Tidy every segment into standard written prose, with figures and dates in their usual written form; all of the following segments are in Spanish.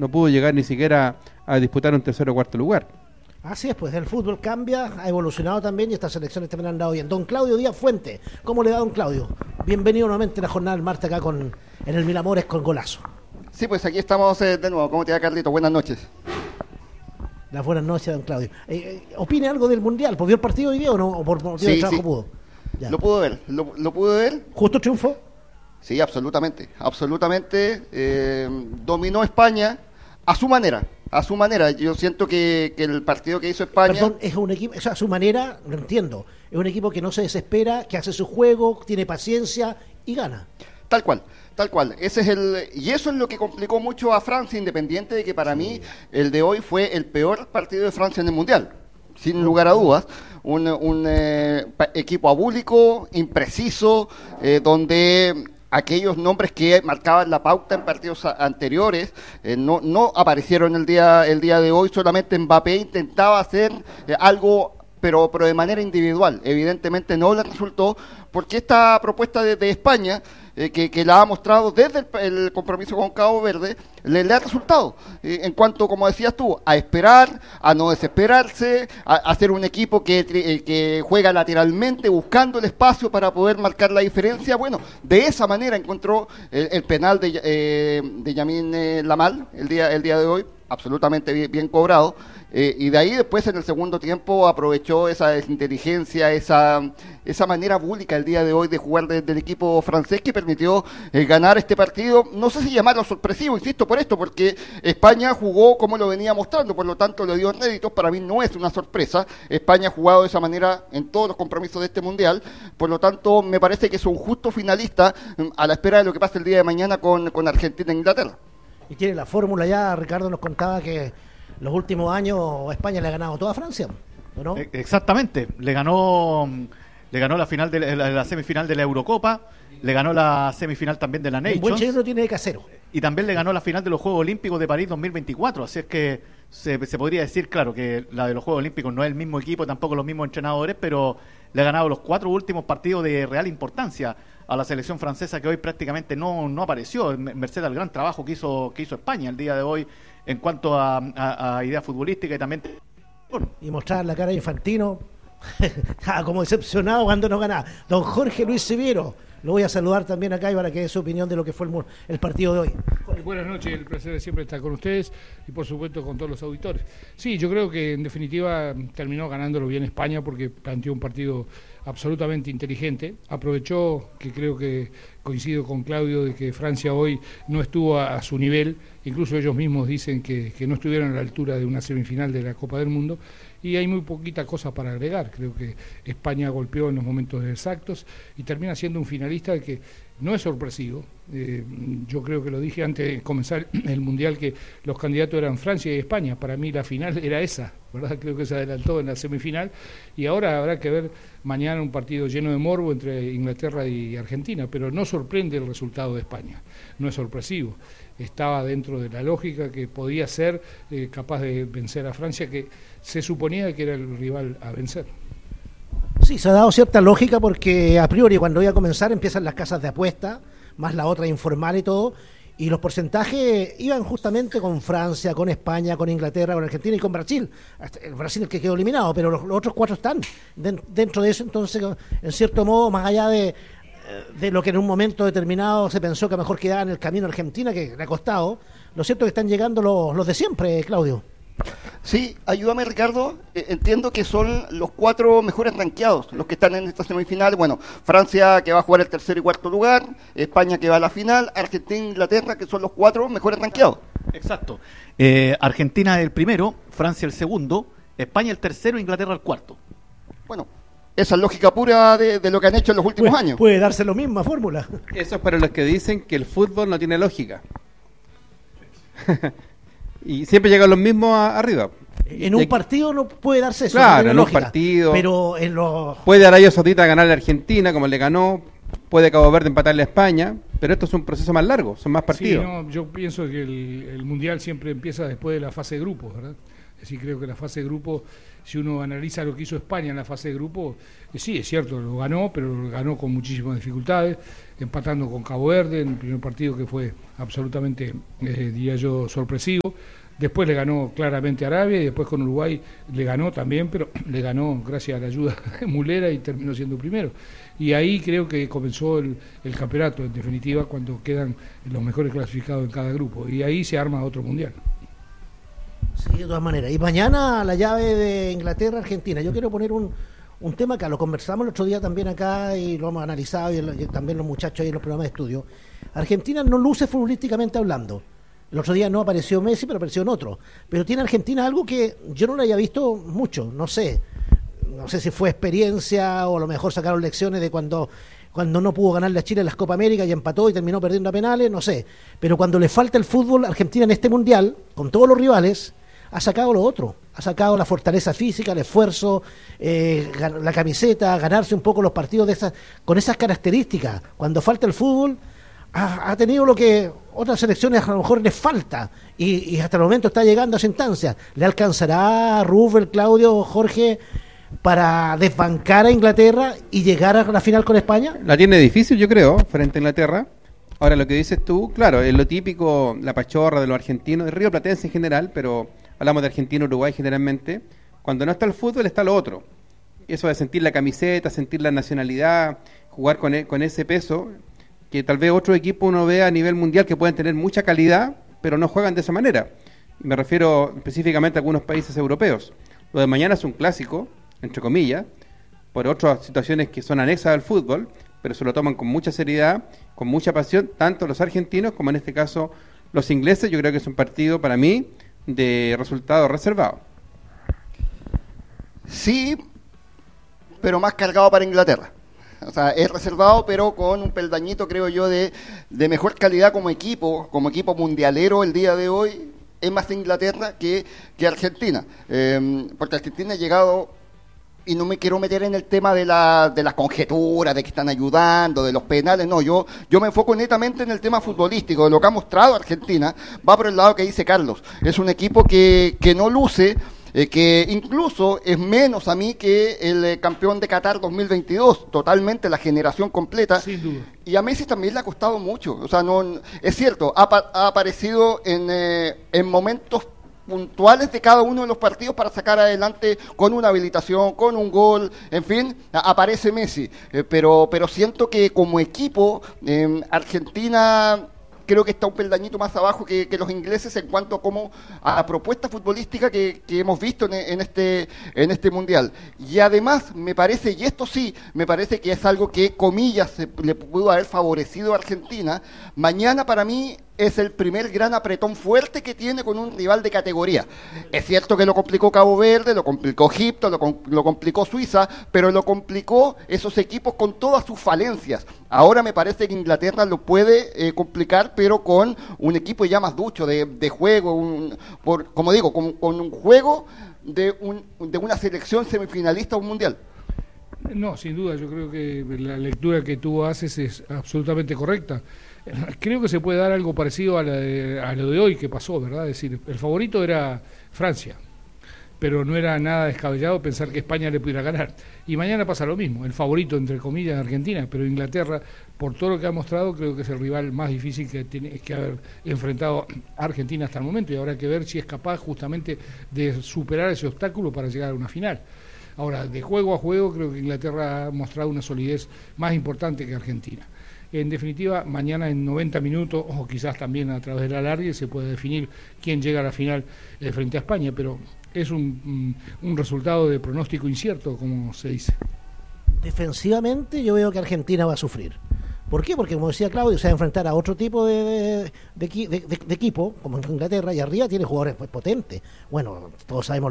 no pudo llegar ni siquiera a disputar un tercer o cuarto lugar. Así es, pues el fútbol cambia, ha evolucionado también y estas selecciones también han dado bien. Don Claudio Díaz Fuente, ¿cómo le va, don Claudio? Bienvenido nuevamente a la jornada del martes acá en el Miramores con Golazo. Sí, pues aquí estamos de nuevo. ¿Cómo te va, Carlito? Buenas noches. Las buenas noches, don Claudio. ¿Opine algo del Mundial? ¿Pues vio el partido hoy día o no? ¿O por motivo de trabajo pudo? Ya. Lo pude ver, lo pude ver. ¿Justo triunfo? Sí, absolutamente. Dominó España a su manera. Yo siento que el partido que hizo España... Perdón, es un equipo, o sea, a su manera, lo entiendo. Es un equipo que no se desespera, que hace su juego, tiene paciencia y gana. Tal cual. Y eso es lo que complicó mucho a Francia, independiente de que para mí el de hoy fue el peor partido de Francia en el Mundial. Sin lugar a dudas. Un equipo abúlico, impreciso, donde... aquellos nombres que marcaban la pauta en partidos anteriores no aparecieron el día de hoy. Solamente Mbappé intentaba hacer algo, pero de manera individual. Evidentemente no le resultó, porque esta propuesta de España, que la ha mostrado desde el compromiso con Cabo Verde, le ha resultado. En cuanto, como decías tú, a esperar, a no desesperarse, a hacer un equipo que juega lateralmente, buscando el espacio para poder marcar la diferencia. Bueno, de esa manera encontró el penal de Lamine Yamal el día de hoy, absolutamente bien cobrado. Y de ahí después en el segundo tiempo aprovechó esa desinteligencia, esa manera búlica el día de hoy de jugar del equipo francés, que permitió ganar este partido. No sé si llamarlo sorpresivo, insisto por esto, porque España jugó como lo venía mostrando, por lo tanto le dio réditos. Para mí no es una sorpresa. España ha jugado de esa manera en todos los compromisos de este Mundial, por lo tanto me parece que es un justo finalista a la espera de lo que pase el día de mañana con Argentina e Inglaterra. Y tiene la fórmula ya. Ricardo nos contaba que los últimos años España le ha ganado toda Francia, ¿o no? Exactamente, le ganó la final la semifinal de la Eurocopa, le ganó la semifinal también de la Nations. El buen chileno tiene de casero. Y también le ganó la final de los Juegos Olímpicos de París 2024, así es que se podría decir, claro, que la de los Juegos Olímpicos no es el mismo equipo, tampoco los mismos entrenadores, pero le ha ganado los 4 últimos partidos de real importancia a la selección francesa, que hoy prácticamente no apareció, merced al gran trabajo que hizo España el día de hoy en cuanto a idea futbolística y también... Y mostrar la cara de Infantino como decepcionado cuando no gana. Don Jorge Luis Siviero, lo voy a saludar también acá y para que dé su opinión de lo que fue el partido de hoy. Buenas noches, el placer de siempre estar con ustedes y por supuesto con todos los auditores. Sí, yo creo que en definitiva terminó ganándolo bien España porque planteó un partido absolutamente inteligente, aprovechó, que creo que coincido con Claudio, de que Francia hoy no estuvo a su nivel, incluso ellos mismos dicen que no estuvieron a la altura de una semifinal de la Copa del Mundo, y hay muy poquita cosa para agregar. Creo que España golpeó en los momentos exactos y termina siendo un finalista que no es sorpresivo. Yo creo que lo dije antes de comenzar el Mundial, que los candidatos eran Francia y España. Para mí la final era esa, ¿verdad? Creo que se adelantó en la semifinal y ahora habrá que ver mañana un partido lleno de morbo entre Inglaterra y Argentina, pero no sorprende el resultado de España, no es sorpresivo. Estaba dentro de la lógica que podía ser capaz de vencer a Francia, que se suponía que era el rival a vencer. Sí, se ha dado cierta lógica porque a priori cuando iba a comenzar empiezan las casas de apuesta, más la otra informal y todo, y los porcentajes iban justamente con Francia, con España, con Inglaterra, con Argentina y con Brasil. El Brasil es el que quedó eliminado, pero los otros 4 están dentro de eso. Entonces, en cierto modo, más allá de lo que en un momento determinado se pensó que mejor quedaba en el camino Argentina, que le ha costado, lo cierto es que están llegando los de siempre, Claudio. Sí, ayúdame, Ricardo. Entiendo que son los 4 mejores rankeados los que están en esta semifinal. Bueno, Francia, que va a jugar el tercer y cuarto lugar, España, que va a la final, Argentina e Inglaterra, que son los 4 mejores rankeados. Exacto. Argentina el primero, Francia el segundo, España el tercero, Inglaterra el cuarto. Bueno, esa es lógica pura de lo que han hecho en los últimos años. Puede darse la misma fórmula. Eso es para los que dicen que el fútbol no tiene lógica. Y siempre llegan los mismos arriba. En un partido no puede darse eso. Claro, no en lógica, un partido. Pero en los... Puede Arabia Saudita ganarle a Argentina, como le ganó. Puede Cabo Verde empatarle a España. Pero esto es un proceso más largo, son más partidos. Sí, no, yo pienso que el Mundial siempre empieza después de la fase de grupos, ¿verdad? Es decir, creo que la fase de grupo, si uno analiza lo que hizo España en la fase de grupo, sí, es cierto, lo ganó, pero lo ganó con muchísimas dificultades, empatando con Cabo Verde en el primer partido que fue absolutamente, diría yo, sorpresivo. Después le ganó claramente a Arabia y después con Uruguay le ganó también, pero le ganó gracias a la ayuda de Mulera y terminó siendo primero. Y ahí creo que comenzó el campeonato, en definitiva, cuando quedan los mejores clasificados en cada grupo. Y ahí se arma otro mundial. Sí, de todas maneras. Y mañana la llave de Inglaterra-Argentina. Yo quiero poner un tema que lo conversamos el otro día también acá y lo hemos analizado y también los muchachos ahí en los programas de estudio. Argentina no luce futbolísticamente hablando. El otro día no apareció Messi, pero apareció en otro. Pero tiene Argentina algo que yo no lo haya visto mucho, no sé si fue experiencia o a lo mejor sacaron lecciones de cuando no pudo ganarle a Chile en las Copa América y empató y terminó perdiendo a penales, no sé. Pero cuando le falta el fútbol, Argentina en este Mundial, con todos los rivales, ha sacado lo otro. Ha sacado la fortaleza física, el esfuerzo, la camiseta, ganarse un poco los partidos con esas características. Cuando falta el fútbol, ha tenido lo que otras selecciones a lo mejor les falta y hasta el momento está llegando a esa instancia. ¿Le alcanzará a Rubén, Claudio, Jorge para desbancar a Inglaterra y llegar a la final con España? La tiene difícil, yo creo, frente a Inglaterra. Ahora, lo que dices tú, claro, es lo típico, la pachorra de los argentinos, de Río Platense en general, pero hablamos de Argentina, Uruguay generalmente. Cuando no está el fútbol, está lo otro. Eso de sentir la camiseta, sentir la nacionalidad, jugar con ese peso, que tal vez otro equipo uno vea a nivel mundial que pueden tener mucha calidad, pero no juegan de esa manera. Y me refiero específicamente a algunos países europeos. Lo de mañana es un clásico, entre comillas, por otras situaciones que son anexas al fútbol, pero se lo toman con mucha seriedad, con mucha pasión, tanto los argentinos como en este caso los ingleses. Yo creo que es un partido para mí de resultado reservado. Sí, pero más cargado para Inglaterra. O sea, es reservado, pero con un peldañito, creo yo, de mejor calidad como equipo mundialero el día de hoy. Es más Inglaterra que Argentina. Porque Argentina ha llegado, y no me quiero meter en el tema de las conjeturas, de que están ayudando, de los penales, no, yo me enfoco netamente en el tema futbolístico, de lo que ha mostrado Argentina, va por el lado que dice Carlos. Es un equipo que no luce, que incluso es menos a mí que el campeón de Qatar 2022, totalmente la generación completa. Sin duda. Y a Messi también le ha costado mucho, o sea, no es cierto, ha aparecido en momentos puntuales de cada uno de los partidos para sacar adelante con una habilitación, con un gol, en fin, aparece Messi, pero siento que como equipo Argentina creo que está un peldañito más abajo que los ingleses en cuanto a la propuesta futbolística que hemos visto en este mundial. Y además me parece, y esto sí, me parece que es algo que comillas le pudo haber favorecido a Argentina. Mañana para mí es el primer gran apretón fuerte que tiene con un rival de categoría. Es cierto que lo complicó Cabo Verde, lo complicó Egipto, lo complicó Suiza, pero lo complicó esos equipos con todas sus falencias. Ahora me parece que Inglaterra lo puede complicar, pero con un equipo ya más ducho de juego, como digo, con un juego de una selección semifinalista o un mundial. No, sin duda, yo creo que la lectura que tú haces es absolutamente correcta. Creo que se puede dar algo parecido a lo de hoy que pasó, ¿verdad? Es decir, el favorito era Francia, pero no era nada descabellado pensar que España le pudiera ganar. Y mañana pasa lo mismo, el favorito, entre comillas, Argentina, pero Inglaterra, por todo lo que ha mostrado, creo que es el rival más difícil que haber enfrentado a Argentina hasta el momento, y habrá que ver si es capaz justamente de superar ese obstáculo para llegar a una final. Ahora, de juego a juego, creo que Inglaterra ha mostrado una solidez más importante que Argentina. En definitiva, mañana en 90 minutos, o quizás también a través de la alargue, se puede definir quién llega a la final frente a España, pero es un resultado de pronóstico incierto, como se dice. Defensivamente yo veo que Argentina va a sufrir. ¿Por qué? Porque, como decía Claudio, se va a enfrentar a otro tipo de equipo, como Inglaterra, y arriba tiene jugadores potentes. Bueno, todos sabemos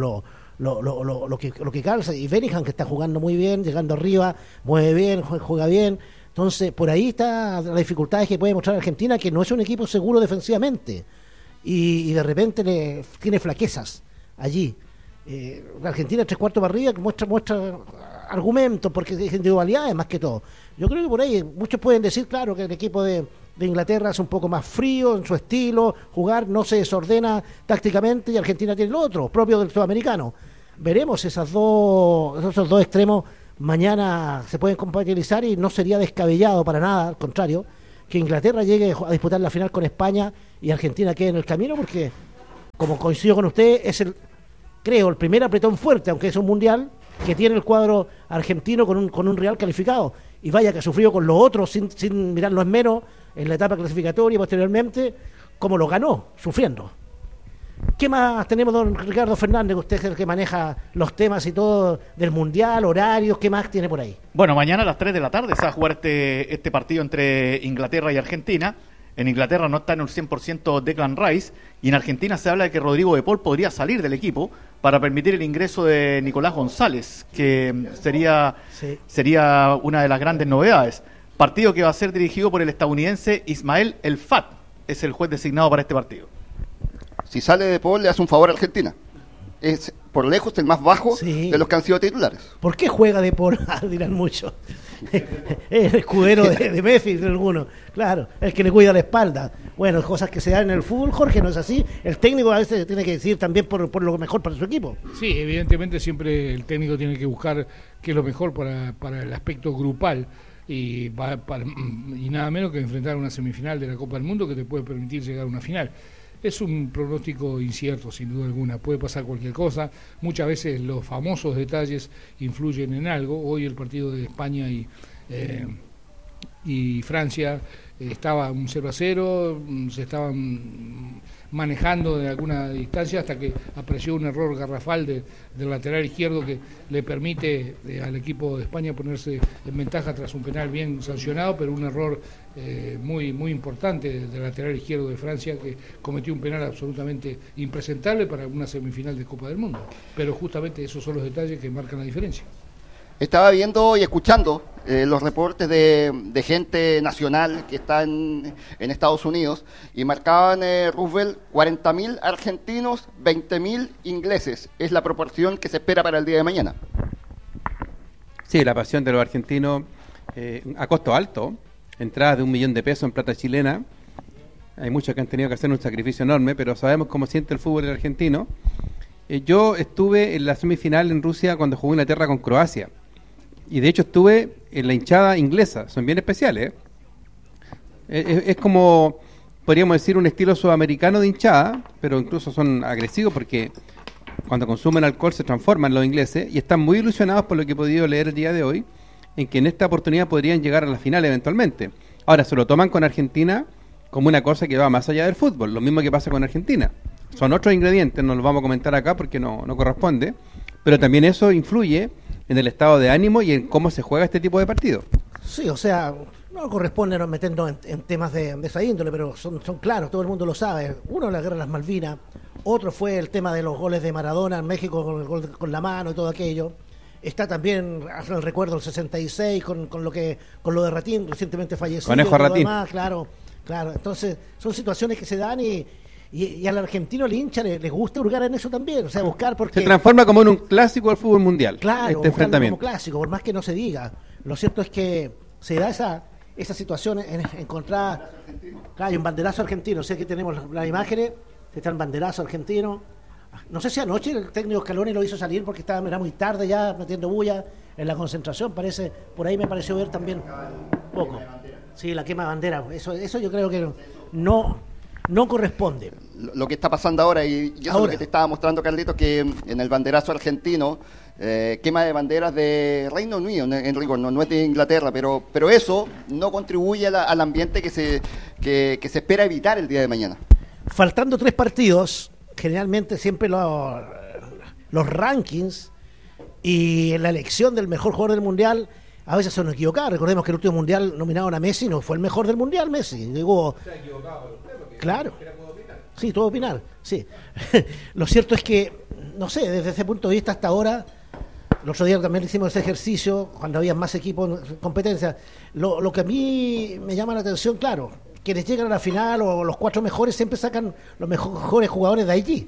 lo que calza, y Bellingham, que está jugando muy bien, llegando arriba, mueve bien, juega bien. Entonces, por ahí está la dificultad que puede mostrar Argentina, que no es un equipo seguro defensivamente, y de repente tiene flaquezas allí. La Argentina 3/4 para arriba muestra argumentos, porque es individualidades más que todo. Yo creo que por ahí muchos pueden decir, claro, que el equipo de de Inglaterra es un poco más frío en su estilo, jugar, no se desordena tácticamente, y Argentina tiene lo otro, propio del sudamericano. Veremos esos dos extremos, mañana se pueden compatibilizar y no sería descabellado para nada, al contrario, que Inglaterra llegue a disputar la final con España y Argentina quede en el camino, porque, como coincido con usted, es el primer apretón fuerte, aunque es un mundial, que tiene el cuadro argentino con un Real calificado. Y vaya que ha sufrido con los otros sin mirarlo en menos en la etapa clasificatoria y posteriormente, como lo ganó, sufriendo. ¿Qué más tenemos, don Ricardo Fernández? Usted es el que maneja los temas y todo del mundial, horarios, ¿qué más tiene por ahí? Bueno, mañana a las 3 de la tarde se va a jugar este partido entre Inglaterra y Argentina. En Inglaterra no está en un 100% Declan Rice, y en Argentina se habla de que Rodrigo de Paul podría salir del equipo para permitir el ingreso de Nicolás González, que sería una de las grandes novedades. Partido que va a ser dirigido por el estadounidense Ismael El Fat, es el juez designado para este partido. Si sale de Paul, le hace un favor a Argentina. Es por lejos el más bajo de los que han sido titulares. ¿Por qué juega de Paul? Dirán mucho. El escudero de Messi, de alguno. Claro, el que le cuida la espalda. Bueno, cosas que se dan en el fútbol, Jorge, ¿no es así? El técnico a veces tiene que decir también por lo mejor para su equipo. Sí, evidentemente siempre el técnico tiene que buscar qué es lo mejor para el aspecto grupal. Y nada menos que enfrentar una semifinal de la Copa del Mundo que te puede permitir llegar a una final. Es un pronóstico incierto, sin duda alguna, puede pasar cualquier cosa. Muchas veces los famosos detalles influyen en algo. Hoy el partido de España y Francia estaba un 0-0, se estaban manejando de alguna distancia hasta que apareció un error garrafal del lateral izquierdo que le permite al equipo de España ponerse en ventaja tras un penal bien sancionado, pero un error muy importante del lateral izquierdo de Francia, que cometió un penal absolutamente impresentable para una semifinal de Copa del Mundo. Pero justamente esos son los detalles que marcan la diferencia. Estaba viendo y escuchando los reportes de gente nacional que está en Estados Unidos, y marcaban, Roosevelt, 40.000 argentinos, 20.000 ingleses. Es la proporción que se espera para el día de mañana. Sí, la pasión de los argentinos a costo alto, entradas de $1 millón de pesos en plata chilena. Hay muchos que han tenido que hacer un sacrificio enorme, pero sabemos cómo siente el fútbol argentino. Yo estuve en la semifinal en Rusia cuando jugó Inglaterra con Croacia. Y de hecho estuve en la hinchada inglesa, son bien especiales. Es como, podríamos decir, un estilo sudamericano de hinchada, pero incluso son agresivos porque cuando consumen alcohol se transforman los ingleses, y están muy ilusionados por lo que he podido leer el día de hoy, en que en esta oportunidad podrían llegar a la final eventualmente. Ahora, se lo toman con Argentina como una cosa que va más allá del fútbol, lo mismo que pasa con Argentina. Son otros ingredientes, no los vamos a comentar acá porque no corresponde, pero también eso influye en el estado de ánimo y en cómo se juega este tipo de partidos. Sí, o sea, no corresponde meternos en temas de esa índole, pero son claros, todo el mundo lo sabe. Uno, la guerra de las Malvinas; otro fue el tema de los goles de Maradona en México con el gol con la mano y todo aquello. Está también el recuerdo del 66 con lo de Ratín, recientemente fallecido. Conejo Ratín. Demás, claro. Entonces, son situaciones que se dan y al argentino, el hincha, le gusta hurgar en eso también, o sea, buscar porque... Se transforma como en un clásico del fútbol mundial. Claro, este enfrentamiento. como clásico, por más que no se diga. Lo cierto es que se da esa situación en encontrar... Claro, hay un banderazo argentino, sé que tenemos las imágenes, está el banderazo argentino. No sé si anoche el técnico Scaloni lo hizo salir porque era muy tarde ya, metiendo bulla en la concentración, parece, por ahí me pareció ver también poco. Sí, la quema de bandera, eso yo creo que no corresponde. Lo que está pasando ahora, y eso es lo que te estaba mostrando, Carlitos, que en el banderazo argentino, quema de banderas de Reino Unido, en rigor, no es de Inglaterra, pero eso no contribuye al ambiente que se espera evitar el día de mañana. Faltando 3 partidos, generalmente siempre los rankings y la elección del mejor jugador del Mundial a veces son equivocados. Recordemos que el último Mundial nominaron a Messi no fue el mejor del Mundial, Messi. Digo, claro. Sí, todo opinar, sí. Lo cierto es que, no sé, desde ese punto de vista hasta ahora, el otro día también hicimos ese ejercicio, cuando había más equipos en competencia. Lo que a mí me llama la atención, claro, quienes llegan a la final o los 4 mejores siempre sacan los mejores jugadores de allí,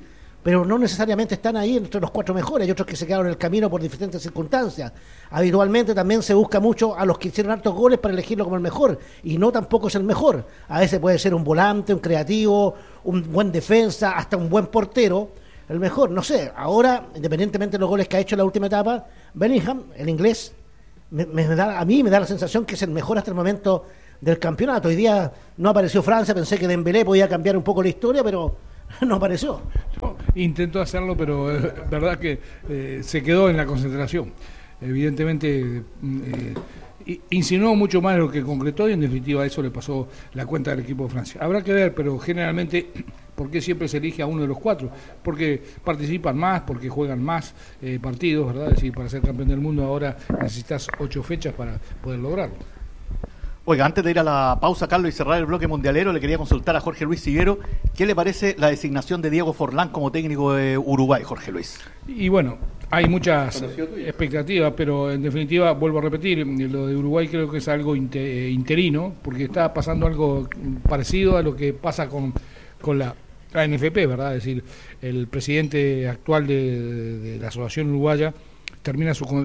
pero no necesariamente están ahí entre los 4 mejores. Hay otros que se quedaron en el camino por diferentes circunstancias. Habitualmente también se busca mucho a los que hicieron hartos goles para elegirlo como el mejor, y no tampoco es el mejor. A veces puede ser un volante, un creativo, un buen defensa, hasta un buen portero, el mejor. No sé, ahora, independientemente de los goles que ha hecho en la última etapa, Bellingham, el inglés, a mí me da la sensación que es el mejor hasta el momento del campeonato. Hoy día no apareció Francia, pensé que Dembélé podía cambiar un poco la historia, pero no apareció. Intentó hacerlo, pero es verdad que se quedó en la concentración. Evidentemente insinuó mucho más de lo que concretó, y en definitiva eso le pasó la cuenta del equipo de Francia. Habrá que ver, pero generalmente, ¿por qué siempre se elige a uno de los 4? Porque participan más, porque juegan más partidos, ¿verdad? Es decir, para ser campeón del mundo ahora necesitas 8 fechas para poder lograrlo. Oiga, antes de ir a la pausa, Carlos, y cerrar el bloque mundialero, le quería consultar a Jorge Luis Siguero, ¿qué le parece la designación de Diego Forlán como técnico de Uruguay, Jorge Luis? Y bueno, hay muchas expectativas, pero en definitiva, vuelvo a repetir, lo de Uruguay creo que es algo interino, porque está pasando algo parecido a lo que pasa con la NFP, ¿verdad? Es decir, el presidente actual de la Asociación Uruguaya termina su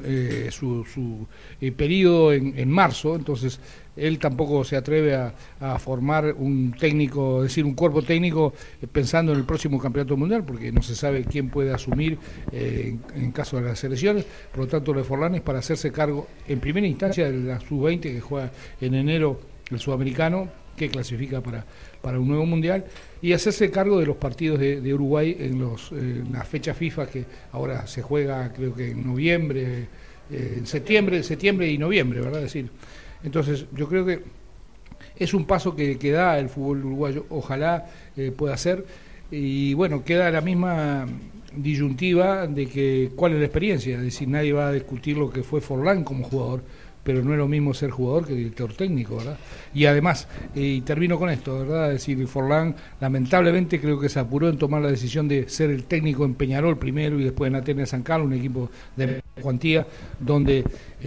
periodo en marzo, entonces él tampoco se atreve a formar un técnico, es decir, un cuerpo técnico pensando en el próximo campeonato mundial, porque no se sabe quién puede asumir en caso de las elecciones. Por lo tanto, lo de Forlán es para hacerse cargo en primera instancia de la sub-20, que juega en enero el sudamericano, que clasifica para un nuevo mundial, y hacerse cargo de los partidos de Uruguay en la fecha FIFA, que ahora se juega creo que en noviembre, en septiembre y noviembre, ¿verdad? Es decir, entonces yo creo que es un paso que da el fútbol uruguayo, ojalá pueda ser, y bueno, queda la misma disyuntiva de que cuál es la experiencia, es decir, nadie va a discutir lo que fue Forlán como jugador, pero no es lo mismo ser jugador que director técnico, ¿verdad? Y además, y termino con esto, ¿verdad? Es decir, Forlán lamentablemente creo que se apuró en tomar la decisión de ser el técnico en Peñarol primero y después en Atenas San Carlos, un equipo de cuantía donde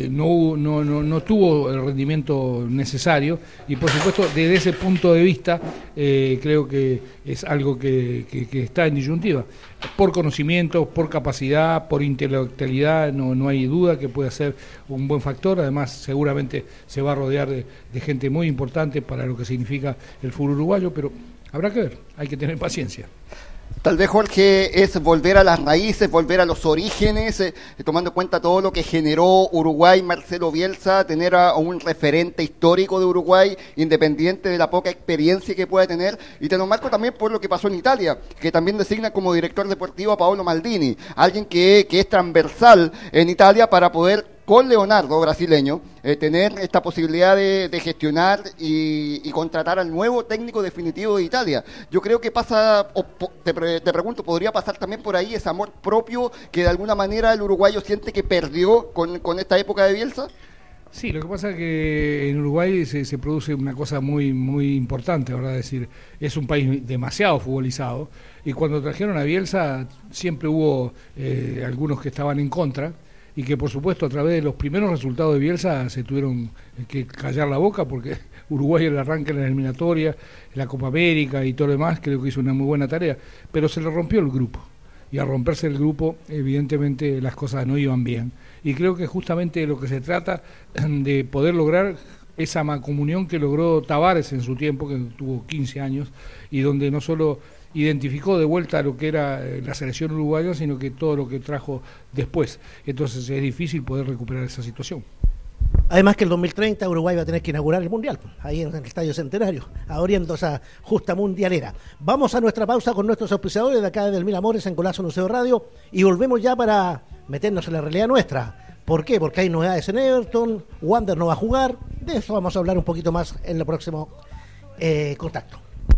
no tuvo el rendimiento necesario, y por supuesto desde ese punto de vista creo que es algo que está en disyuntiva. Por conocimiento, por capacidad, por intelectualidad, no hay duda que puede ser un buen factor. Además, seguramente se va a rodear de gente muy importante para lo que significa el fútbol uruguayo, pero habrá que ver, hay que tener paciencia. Tal vez, Jorge, es volver a las raíces, volver a los orígenes, tomando en cuenta todo lo que generó Uruguay, Marcelo Bielsa, tener a un referente histórico de Uruguay, independiente de la poca experiencia que pueda tener, y te lo marco también por lo que pasó en Italia, que también designa como director deportivo a Paolo Maldini, alguien que es transversal en Italia para poder, con Leonardo, brasileño, tener esta posibilidad de gestionar y contratar al nuevo técnico definitivo de Italia. Yo creo que pasa, te pregunto, ¿podría pasar también por ahí ese amor propio que de alguna manera el uruguayo siente que perdió con esta época de Bielsa? Sí, lo que pasa es que en Uruguay se produce una cosa muy muy importante, ¿verdad? Es decir, es un país demasiado futbolizado, y cuando trajeron a Bielsa siempre hubo algunos que estaban en contra, y que por supuesto a través de los primeros resultados de Bielsa se tuvieron que callar la boca, porque Uruguay el arranque en la eliminatoria, en la Copa América y todo lo demás, creo que hizo una muy buena tarea, pero se le rompió el grupo, y al romperse el grupo evidentemente las cosas no iban bien, y creo que justamente de lo que se trata de poder lograr esa mancomunión que logró Tavares en su tiempo, que tuvo 15 años, y donde no solo identificó de vuelta lo que era la selección uruguaya, sino que todo lo que trajo después. Entonces es difícil poder recuperar esa situación. Además que el 2030 Uruguay va a tener que inaugurar el Mundial, ahí en el Estadio Centenario, abriendo esa justa mundialera. Vamos a nuestra pausa con nuestros auspiciadores de acá del Mil Amores en Golazo Nuceo Radio, y volvemos ya para meternos en la realidad nuestra. ¿Por qué? Porque hay novedades en Everton, Wander no va a jugar, de eso vamos a hablar un poquito más en el próximo contacto.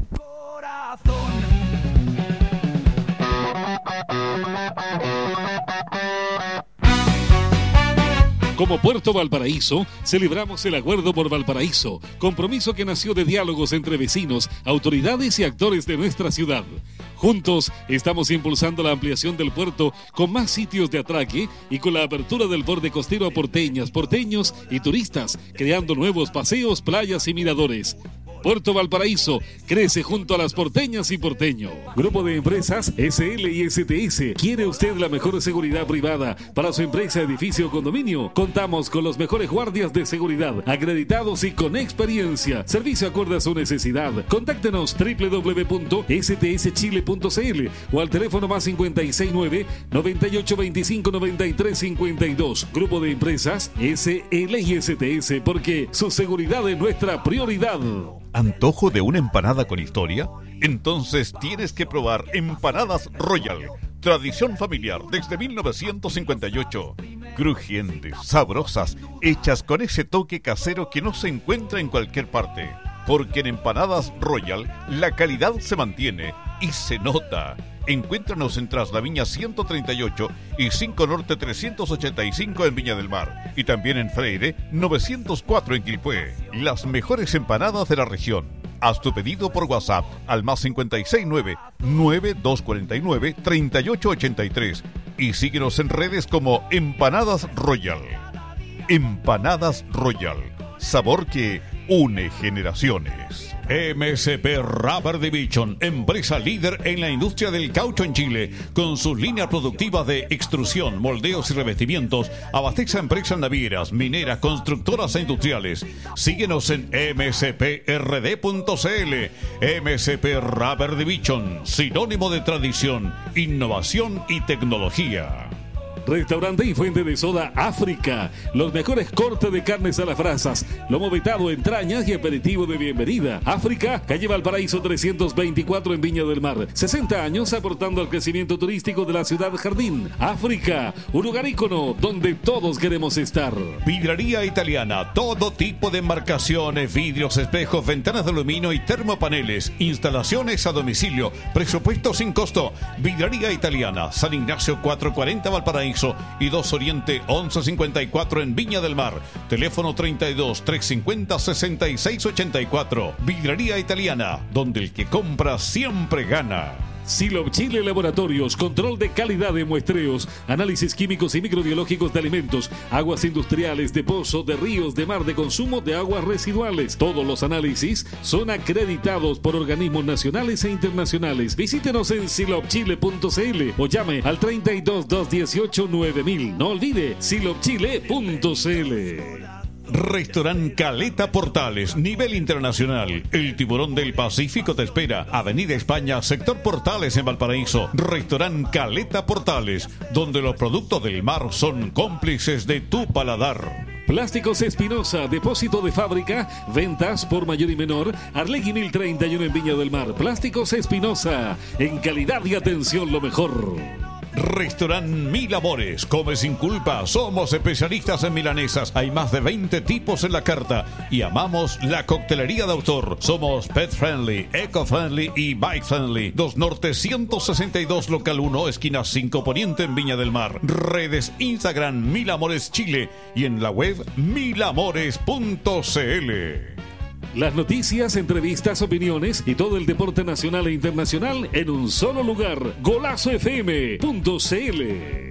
Como Puerto Valparaíso, celebramos el Acuerdo por Valparaíso, compromiso que nació de diálogos entre vecinos, autoridades y actores de nuestra ciudad. Juntos estamos impulsando la ampliación del puerto con más sitios de atraque y con la apertura del borde costero a porteñas, porteños y turistas, creando nuevos paseos, playas y miradores. Puerto Valparaíso crece junto a las porteñas y porteños. Grupo de Empresas SL y STS. ¿Quiere usted la mejor seguridad privada para su empresa, edificio o condominio? Contamos con los mejores guardias de seguridad, acreditados y con experiencia. Servicio acorde a su necesidad. Contáctenos www.stschile.cl o al teléfono más 569-9825-9352. Grupo de Empresas SL y STS, porque su seguridad es nuestra prioridad. ¿Antojo de una empanada con historia? Entonces tienes que probar Empanadas Royal. Tradición familiar desde 1958. Crujientes, sabrosas, hechas con ese toque casero que no se encuentra en cualquier parte. Porque en Empanadas Royal la calidad se mantiene y se nota. Encuéntranos en Traslaviña 138 y 5 Norte 385 en Viña del Mar. Y también en Freire 904 en Quilpué. Las mejores empanadas de la región. Haz tu pedido por WhatsApp al más 569-9249-3883 y síguenos en redes como Empanadas Royal. Empanadas Royal. Sabor que une generaciones. MSP Rubber Division, empresa líder en la industria del caucho en Chile, con sus líneas productivas de extrusión, moldeos y revestimientos, abastece a empresas navieras, mineras, constructoras e industriales. Síguenos en msprd.cl. MSP Rubber Division, sinónimo de tradición, innovación y tecnología. Restaurante y fuente de soda África. Los mejores cortes de carnes a las brasas, lomo vetado, entrañas y aperitivo de bienvenida. África, calle Valparaíso 324 en Viña del Mar. 60 años aportando al crecimiento turístico de la ciudad jardín. África, un lugar ícono donde todos queremos estar. Vidraría Italiana, todo tipo de embarcaciones, vidrios, espejos, ventanas de aluminio y termopaneles. Instalaciones a domicilio, presupuesto sin costo. Vidraría Italiana, San Ignacio 440 Valparaíso y 2 Oriente 1154 en Viña del Mar. Teléfono 32 350 6684. Vidrería Italiana, donde el que compra siempre gana. Silop Chile Laboratorios, control de calidad de muestreos, análisis químicos y microbiológicos de alimentos, aguas industriales, de pozo, de ríos, de mar, de consumo de aguas residuales. Todos los análisis son acreditados por organismos nacionales e internacionales. Visítenos en silopchile.cl o llame al 32 218 9000. No olvide silopchile.cl. Restaurant Caleta Portales, nivel internacional. El tiburón del Pacífico te espera. Avenida España, sector Portales en Valparaíso. Restaurant Caleta Portales, donde los productos del mar son cómplices de tu paladar. Plásticos Espinosa, depósito de fábrica, ventas por mayor y menor, Arlegui 1031 en Viña del Mar. Plásticos Espinosa, en calidad y atención lo mejor. Restaurant Mil Amores, come sin culpa, somos especialistas en milanesas, hay más de 20 tipos en la carta y amamos la coctelería de autor. Somos pet friendly, eco friendly y bike friendly. 2 Norte 162 local 1, esquina 5 Poniente en Viña del Mar. Redes Instagram Mil Amores Chile y en la web milamores.cl. Las noticias, entrevistas, opiniones y todo el deporte nacional e internacional en un solo lugar. GolazoFM.cl.